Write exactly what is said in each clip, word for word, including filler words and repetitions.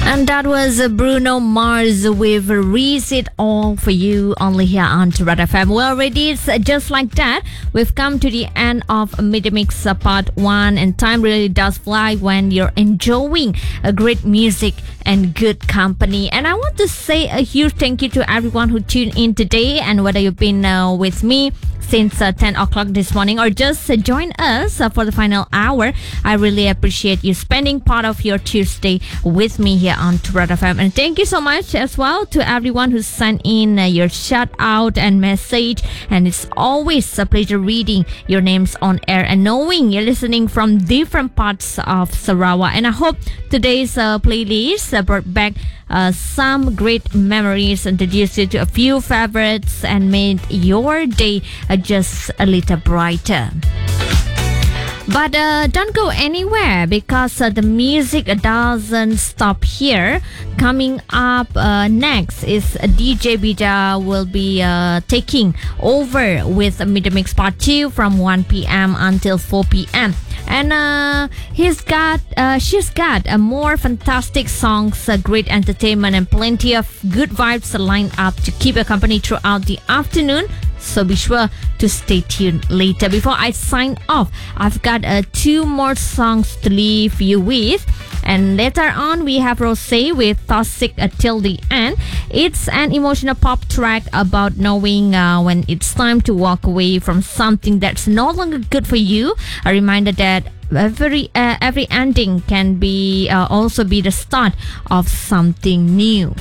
And that was Bruno Mars with Raise It All for you only here on Red F M. Well, ladies, just like that, we've come to the end of Mid Mix uh, Part one, and time really does fly when you're enjoying a great music and good company. And I want to say a huge thank you to everyone who tuned in today, and whether you've been uh, with me since uh, ten o'clock this morning or just uh, join us uh, for the final hour. I really appreciate you spending part of your Tuesday with me here on Red F M. And thank you so much as well to everyone who sent in uh, your shout out and message. And it's always a pleasure reading your names on air and knowing you're listening from different parts of Sarawak. And I hope today's uh, playlist uh, brought back Uh, some great memories, introduced you to a few favorites, and made your day uh, just a little brighter. But uh, don't go anywhere, because uh, the music doesn't stop here. Coming up uh, next is uh, D J Bida will be uh, taking over with Mid Mix Part two from one p.m. until four p.m. And uh, he's got, uh, she's got uh, more fantastic songs, uh, great entertainment, and plenty of good vibes lined up to keep you company throughout the afternoon. So be sure to stay tuned later. Before I sign off, I've got uh, two more songs to leave you with. And later on, we have Rosé with Toxic uh, Till the End. It's an emotional pop track about knowing uh, when it's time to walk away from something that's no longer good for you. A reminder that every uh, every ending can be uh, also be the start of something new.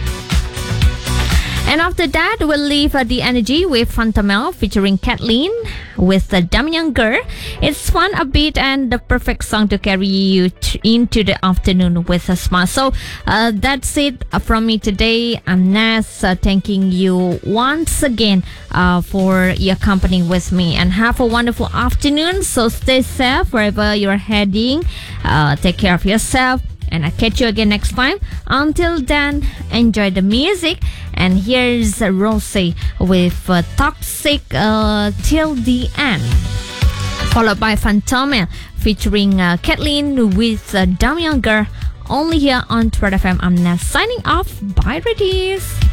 And after that, we'll leave uh, the energy with Fantamel featuring Kathleen with the Dumb Young Girl. It's fun, upbeat, and the perfect song to carry you t- into the afternoon with a smile. So uh, that's it from me today. I'm Naz, uh, thanking you once again uh, for your company with me. And have a wonderful afternoon. So stay safe wherever you're heading. Uh, take care of yourself. And I'll catch you again next time. Until then, enjoy the music. And here's Rosé with uh, Toxic uh, Till the End. Followed by Fantomel featuring uh, Kathleen with uh, Dumb Young Girl. Only here on Red F M. I'm now signing off. Bye, ladies.